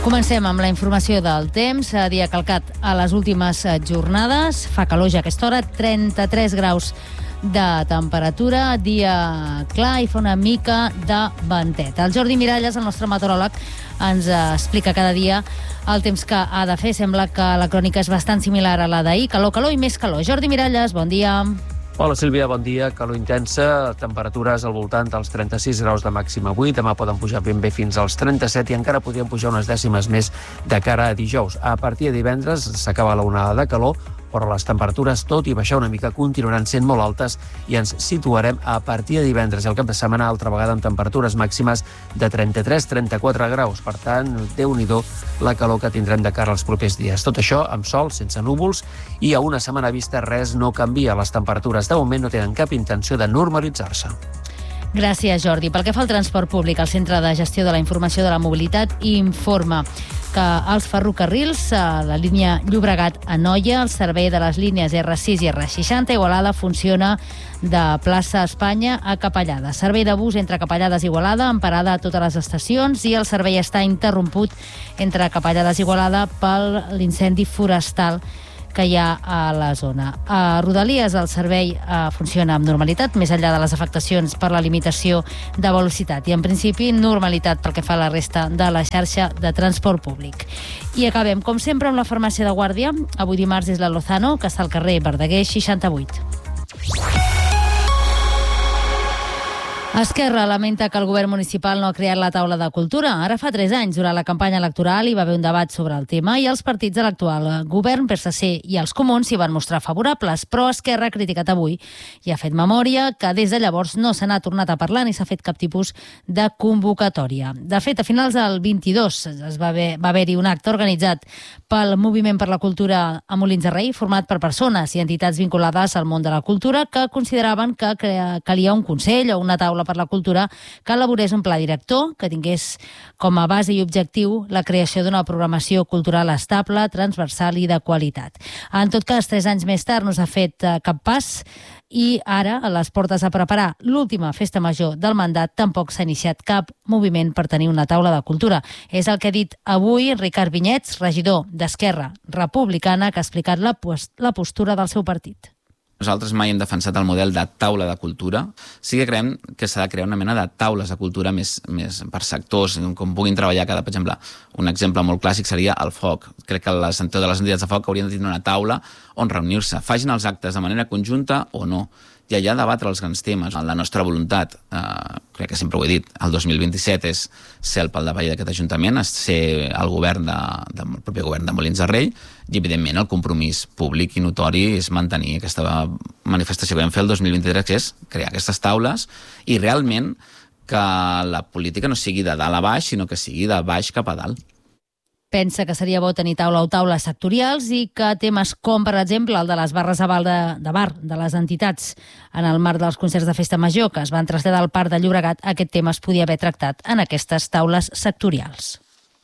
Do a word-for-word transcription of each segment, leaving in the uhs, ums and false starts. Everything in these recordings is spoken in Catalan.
Comencem amb la informació del temps. Dia calcat a les últimes jornades. Fa calor ja a aquesta hora, trenta-tres graus de temperatura, dia clar i fa una mica de ventet. El Jordi Miralles, el nostre meteoròleg, ens explica cada dia el temps que ha de fer. Sembla que la crònica és bastant similar a la d'ahir. Calor, calor i més calor. Jordi Miralles, bon dia. Hola Sílvia, bon dia. Calor intensa, temperatures al voltant dels trenta-sis graus de màxima avui. Demà poden pujar ben bé fins als trenta-set i encara podrien pujar unes dècimes més de cara a dijous. A partir de divendres s'acaba la onada de calor, però les temperatures, tot i baixar una mica, continuaran sent molt altes i ens situarem a partir de divendres i el cap de setmana altra vegada amb temperatures màximes de trenta-tres a trenta-quatre graus. Per tant, déu-n'hi-do la calor que tindrem de cara als propers dies. Tot això amb sol, sense núvols, i a una setmana vista res no canvia. Les temperatures de moment no tenen cap intenció de normalitzar-se. Gràcies, Jordi. Pel que fa al transport públic, el Centre de Gestió de la Informació de la Mobilitat informa que els ferrocarrils, a la línia Llobregat-Anoia, el servei de les línies erre sis i erre seixanta a Igualada funciona de plaça Espanya a Capellada. Servei de bus entre Capellades i Igualada, amb parada a totes les estacions, i el servei està interromput entre Capellades i Igualada per l'incendi forestal que hi ha a la zona. A Rodalies el servei eh, funciona amb normalitat, més enllà de les afectacions per la limitació de velocitat, i en principi normalitat pel que fa a la resta de la xarxa de transport públic. I acabem, com sempre, amb la farmàcia de Guàrdia. Avui dimarts és la Lozano, que està al carrer Verdaguer seixanta-vuit. Esquerra lamenta que el govern municipal no ha creat la taula de cultura. Ara fa tres anys, durant la campanya electoral, hi va haver un debat sobre el tema i els partits de l'actual govern, P S C i els Comuns, s'hi van mostrar favorables, però Esquerra ha criticat avui i ha fet memòria que des de llavors no se n'ha tornat a parlar ni s'ha fet cap tipus de convocatòria. De fet, a finals del vint-i-dos es va haver, va haver-hi un acte organitzat pel Moviment per la Cultura a Molins de Rei, format per persones i entitats vinculades al món de la cultura que consideraven que calia un consell o una taula per la cultura que elaborés un pla director que tingués com a base i objectiu la creació d'una programació cultural estable, transversal i de qualitat. En tot cas, tres anys més tard no s'ha fet cap pas i ara, a les portes a preparar l'última festa major del mandat, tampoc s'ha iniciat cap moviment per tenir una taula de cultura. És el que ha dit avui Ricard Vinyets, regidor d'Esquerra Republicana, que ha explicat la, la postura del seu partit. Nosaltres mai hem defensat el model de taula de cultura. Sí que creiem que s'ha de crear una mena de taules de cultura més, més per sectors, com puguin treballar cada, per exemple, un exemple molt clàssic seria el foc. Crec que les, de les entitats de foc haurien de tenir una taula on reunir-se. Facin els actes de manera conjunta o no. I allà debatre els grans temes. La nostra voluntat, eh, crec que sempre ho he dit, el dos mil vint-i-set és ser el pal de paller d'aquest Ajuntament, és ser el govern de, de, el propi govern de Molins de Rei, i evidentment el compromís públic i notori és mantenir aquesta manifestació que vam fer el dos mil vint-i-tres, que és crear aquestes taules i realment que la política no sigui de dalt a baix, sinó que sigui de baix cap a dalt. Pensa que seria bo tenir taula o taules sectorials i que temes com, per exemple, el de les barres de, de, de bar de les entitats en el marc dels concerts de festa major que es van traslladar al Parc de Llobregat, aquest tema es podia haver tractat en aquestes taules sectorials.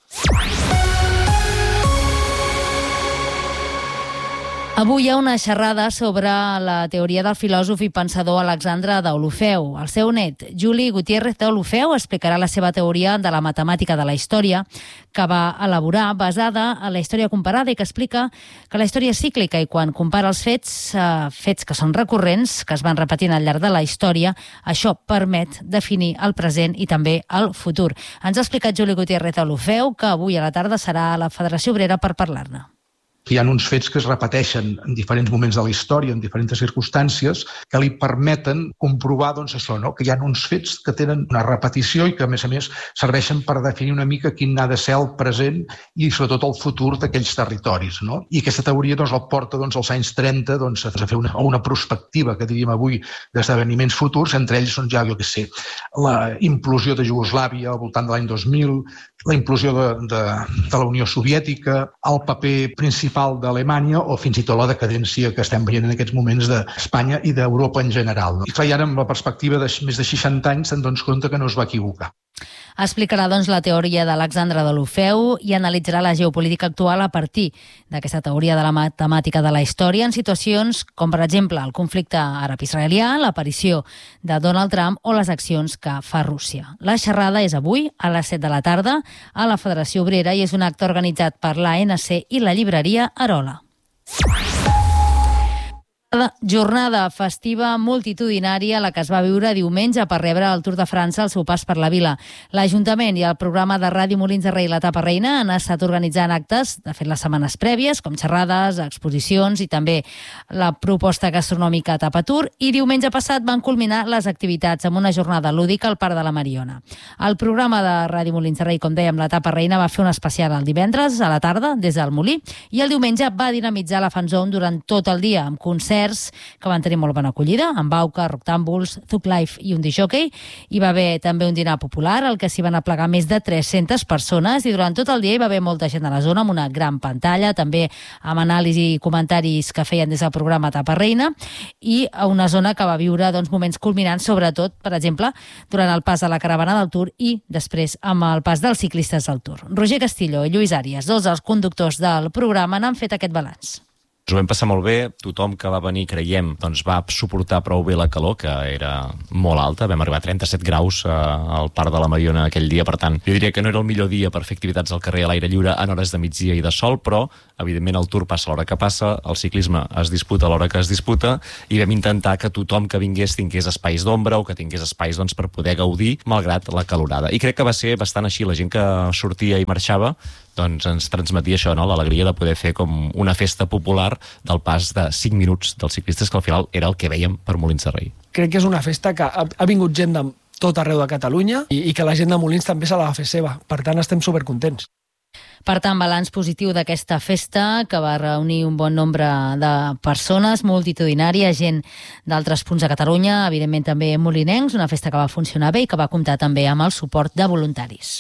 Avui hi ha una xerrada sobre la teoria del filòsof i pensador Alexandre Deulofeu. El seu net, Juli Gutiérrez Deulofeu, explicarà la seva teoria de la matemàtica de la història, que va elaborar basada en la història comparada i que explica que la història és cíclica i quan compara els fets, eh, fets que són recurrents, que es van repetint al llarg de la història, això permet definir el present i també el futur. Ens ha explicat Juli Gutiérrez Deulofeu, que avui a la tarda serà a la Federació Obrera per parlar-ne. Hi ha uns fets que es repeteixen en diferents moments de la història, en diferents circumstàncies, que li permeten comprovar doncs, això, no? Que hi ha uns fets que tenen una repetició i que, a més a més, serveixen per definir una mica quin ha de ser el present i, sobretot, el futur d'aquells territoris. No? I aquesta teoria doncs, el porta doncs, als anys trenta doncs, a fer una, una prospectiva, que diríem avui, d'esdeveniments futurs, entre ells, doncs, ja, jo què sé, la implosió de Iugoslàvia al voltant de l'any dos mil, la implosió de, de, de la Unió Soviètica, el paper principal d'Alemanya o fins i tot la decadència que estem veient en aquests moments d'Espanya i d'Europa en general. No? I clar, i ara amb la perspectiva de més de seixanta anys se'n dones compte que no es va equivocar. Explicarà, doncs, la teoria d'Alexandre Deulofeu i analitzarà la geopolítica actual a partir d'aquesta teoria de la matemàtica de la història en situacions com, per exemple, el conflicte àrab-israelià, l'aparició de Donald Trump o les accions que fa Rússia. La xerrada és avui a les set de la tarda a la Federació Obrera i és un acte organitzat per l'A N C i la llibreria Arola. Jornada festiva multitudinària la que es va viure diumenge per rebre el Tour de França al seu pas per la vila. L'Ajuntament i el programa de Ràdio Molins de Rei i l'Etapa Reina han estat organitzant actes, de fet les setmanes prèvies, com xerrades, exposicions i també la proposta gastronòmica Etapa Tour, i diumenge passat van culminar les activitats amb una jornada lúdica al Parc de la Mariona. El programa de Ràdio Molins de Rei, com dèiem, l'Etapa Reina, va fer un especial el divendres a la tarda des del Molí i el diumenge va dinamitzar la Fan Zone durant tot el dia amb concerts que van tenir molt bona acollida, amb Bauca, Roctàmbuls, Zug Life i un discjòquei. Hi va haver també un dinar popular al que s'hi van aplegar més de tres-centes persones i durant tot el dia hi va haver molta gent a la zona amb una gran pantalla, també amb anàlisi i comentaris que feien des del programa Etapa Reina, i a una zona que va viure doncs, moments culminants, sobretot, per exemple, durant el pas de la caravana del Tour i després amb el pas dels ciclistes del Tour. Roger Castillo i Lluís Àries, dos dels conductors del programa, n'han fet aquest balanç. Ens ho vam passar molt bé, tothom que va venir, creiem, doncs va suportar prou bé la calor, que era molt alta, vam arribar a trenta-set graus eh, al Parc de la Mariona aquell dia, per tant, jo diria que no era el millor dia per fer activitats al carrer a l'aire lliure en hores de migdia i de sol, però, evidentment, el Tour passa a l'hora que passa, el ciclisme es disputa a l'hora que es disputa, i vam intentar que tothom que vingués tingués espais d'ombra o que tingués espais doncs, per poder gaudir, malgrat la calorada. I crec que va ser bastant així, la gent que sortia i marxava, doncs ens transmetia això, no? L'alegria de poder fer com una festa popular del pas de cinc minuts dels ciclistes, que al final era el que vèiem per Molins de Rei. Crec que és una festa que ha, ha vingut gent de tot arreu de Catalunya i, i que la gent de Molins també se la va fer seva. Per tant, estem supercontents. Per tant, balanç positiu d'aquesta festa que va reunir un bon nombre de persones, multitudinària, gent d'altres punts de Catalunya, evidentment també molinencs, una festa que va funcionar bé i que va comptar també amb el suport de voluntaris.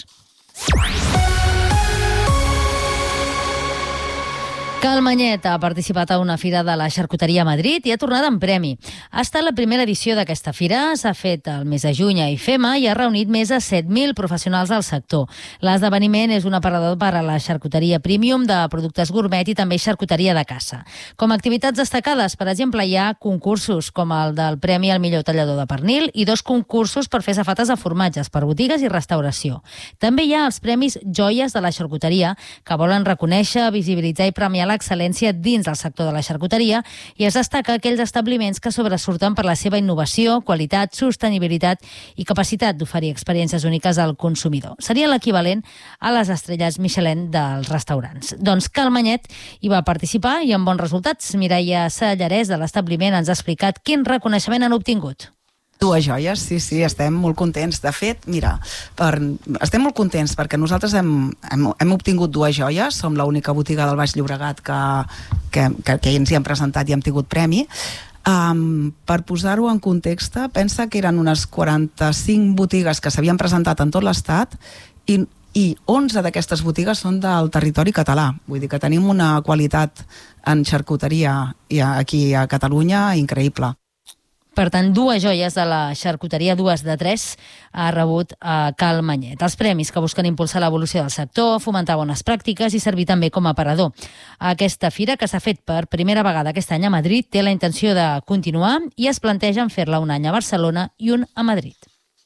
Cal Manyet ha participat a una fira de la xarcuteria a Madrid i ha tornat amb premi. Ha estat la primera edició d'aquesta fira, s'ha fet el mes de juny a I F E M A i ha reunit més de set mil professionals del sector. L'esdeveniment és un aparador per a la xarcuteria premium de productes gourmet i també xarcuteria de caça. Com a activitats destacades, per exemple, hi ha concursos com el del Premi al millor tallador de pernil i dos concursos per fer safates de formatges per botigues i restauració. També hi ha els premis Joies de la xarcuteria, que volen reconèixer, visibilitzar i premiar l'excel·lència dins del sector de la xarcuteria i es destaca aquells establiments que sobresurten per la seva innovació, qualitat, sostenibilitat i capacitat d'oferir experiències úniques al consumidor. Seria l'equivalent a les estrelles Michelin dels restaurants. Doncs Cal Manyet hi va participar i amb bons resultats. Mireia Sallarès de l'establiment ens ha explicat quin reconeixement han obtingut. Dues joies, sí, sí, estem molt contents. De fet, mira, per, estem molt contents perquè nosaltres hem, hem, hem obtingut dues joies, som l'única botiga del Baix Llobregat que, que, que, que ens hi hem presentat i hem tingut premi. Um, per posar-ho en context, pensa que eren unes quaranta-cinc botigues que s'havien presentat en tot l'estat i, i onze d'aquestes botigues són del territori català. Vull dir que tenim una qualitat en xarcuteria aquí a Catalunya increïble. Per tant, dues joies de la xarcuteria, dues de tres, ha rebut a Cal Manyet. Els premis que busquen impulsar l'evolució del sector, fomentar bones pràctiques i servir també com a aparador. Aquesta fira, que s'ha fet per primera vegada aquest any a Madrid, té la intenció de continuar i es plantegen fer-la un any a Barcelona i un a Madrid.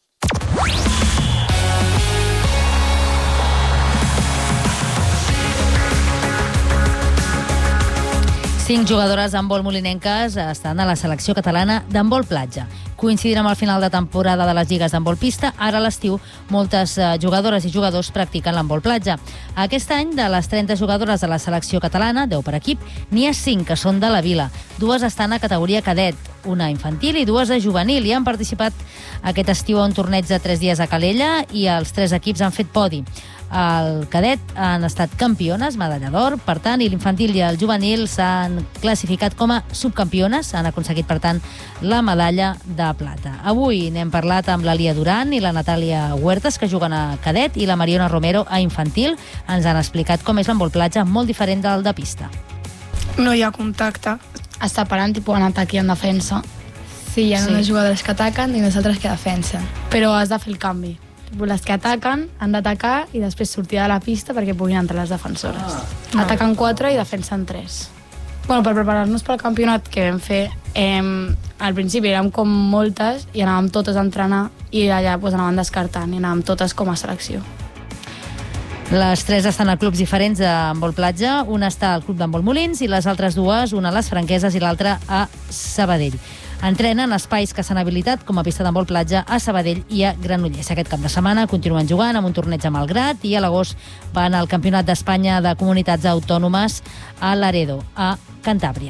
Cinc jugadores d'handbol molinenques estan a la selecció catalana d'handbol platja. Coincidint amb el final de temporada de les lligues d'handbol pista, ara a l'estiu moltes jugadores i jugadors practiquen l'handbol platja. Aquest any, de les trenta jugadores de la selecció catalana, deu per equip, n'hi ha cinc que són de la vila. Dues estan a categoria cadet, una infantil i dues de juvenil, i han participat aquest estiu a un torneig de tres dies a Calella i els tres equips han fet podi. El cadet han estat campiones, medalla d'or, per tant, i l'infantil i el juvenil s'han classificat com a subcampiones, han aconseguit, per tant, la medalla de plata. Avui n'hem parlat amb l'Alia Duran i la Natàlia Huertas, que juguen a cadet, i la Mariona Romero a infantil. Ens han explicat com és l'handbol platja, molt diferent del de pista. No hi ha contacte. Es separen tipus en atac i en defensa. Sí, hi ha Sí. unes jugadores que ataquen i les altres que defensen. Però has de fer el canvi. Les que ataquen han d'atacar i després sortir de la pista perquè puguin entrar les defensores. Ah. Ataquen quatre i defensen tres. Bueno, per preparar-nos pel campionat que vam fer, eh, al principi érem com moltes i anàvem totes a entrenar i allà pues, anàvem descartant i anàvem totes com a selecció. Les tres estan a clubs diferents d'handbol platja. Una està al club d'handbol Molins i les altres dues, una a les Franqueses i l'altra a Sabadell. Entrenen espais que s'han habilitat com a pista d'handbol platja a Sabadell i a Granollers. Aquest cap de setmana continuen jugant amb un torneig a Malgrat i a l'agost van al Campionat d'Espanya de Comunitats Autònomes a Laredo, a Cantàbria.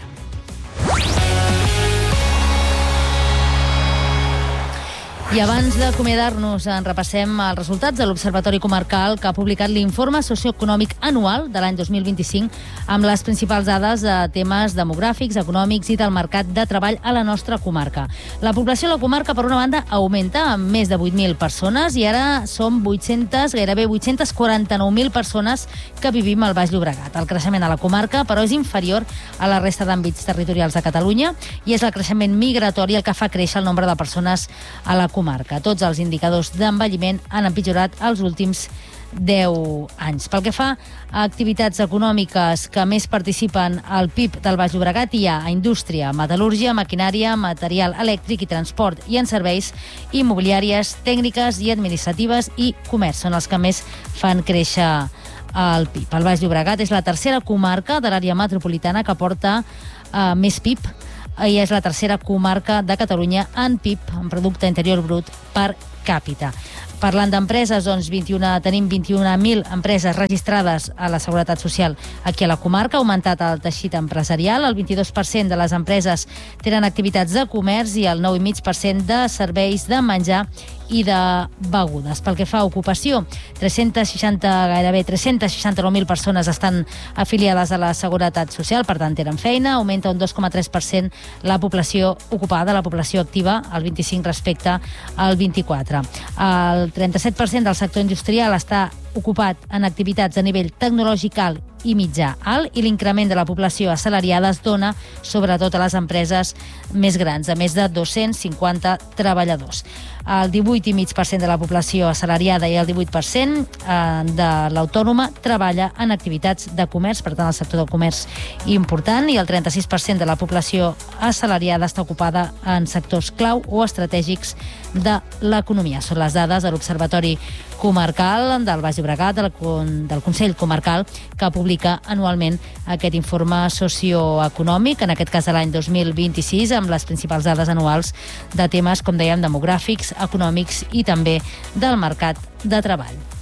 I abans d'acomiadar-nos, en repassem els resultats de l'Observatori Comarcal que ha publicat l'informe socioeconòmic anual de l'any dos mil vint-i-cinc amb les principals dades de temes demogràfics, econòmics i del mercat de treball a la nostra comarca. La població a la comarca, per una banda, augmenta amb més de vuit mil persones i ara som vuit-centes, gairebé vuit-cents quaranta-nou mil persones que vivim al Baix Llobregat. El creixement a la comarca, però, és inferior a la resta d'àmbits territorials de Catalunya i és el creixement migratori el que fa créixer el nombre de persones a la comarca. Tots els indicadors d'envelliment han empitjorat els últims deu anys. Pel que fa a activitats econòmiques que més participen al P I B del Baix Llobregat, hi ha a indústria, metal·lúrgia, maquinària, material elèctric i transport, i en serveis immobiliàries, tècniques i administratives i comerç. Són els que més fan créixer el P I B. El Baix Llobregat és la tercera comarca de l'àrea metropolitana que porta uh, més P I B i és la tercera comarca de Catalunya en P I B, en Producte Interior Brut per càpita. Parlant d'empreses, doncs vint-i-un, tenim vint-i-un mil empreses registrades a la Seguretat Social aquí a la comarca. Ha augmentat el teixit empresarial. El vint-i-dos per cent de les empreses tenen activitats de comerç i el nou coma cinc per cent de serveis de menjar i de begudes. Pel que fa a ocupació, tres-cents seixanta, gairebé tres-cents seixanta-nou mil persones estan afiliades a la Seguretat Social, per tant tenen feina. Augmenta un dos coma tres per cent la població ocupada, la població activa, el vint-i-cinc respecte al vint-i-quatre. El trenta-set per cent del sector industrial està ocupat en activitats a nivell tecnològic alt i mitjà alt, i l'increment de la població assalariada es dona sobretot a les empreses més grans, de més de dos-cents cinquanta treballadors. El divuit coma cinc per cent de la població assalariada i el divuit per cent de l'autònoma treballa en activitats de comerç, per tant el sector del comerç important, i el trenta-sis per cent de la població assalariada està ocupada en sectors clau o estratègics de l'economia. Són les dades de l'Observatori Comarcal del Baix Llobregat, del, del Consell Comarcal, que publica anualment aquest informe socioeconòmic, en aquest cas de l'any dos mil vint-i-sis, amb les principals dades anuals de temes, com dèiem, demogràfics, econòmics i també del mercat de treball.